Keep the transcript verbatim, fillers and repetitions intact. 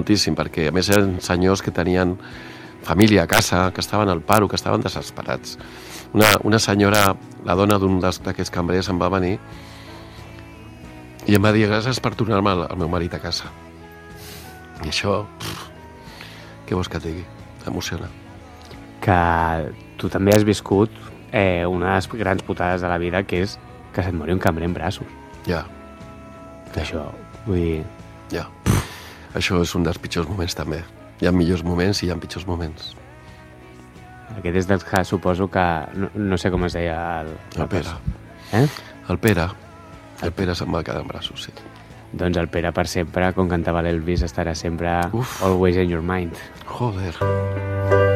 moltíssim, perquè a més eren senyors que tenien família a casa, que estaven al paro, que estaven desesperats. Una, una senyora, la dona d'un d'aquests cambrers, em va venir i em va dir gràcies per tornar-me el, el meu marit a casa. I això, pff, què vols que et digui? T'emociona. Que tu també has viscut eh, una de les grans putades de la vida, que és que se't mori un cambrer en braços. Ja. Ja. Això, vull dir... Ja. Això és un dels pitjors moments també. Hi ha millors moments i hi ha pitjors moments. Aquest és dels que suposo que... No, no sé com es deia el... El Pere. Eh? El Pere. El Pere se'n va quedar en braços, sí. Doncs el Pere per sempre, com cantava l'Elvis, estarà sempre Uf. always in your mind. Joder.